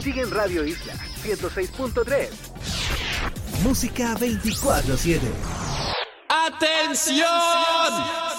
Sigue en Radio Isla 106.3. Música 24/7. ¡Atención!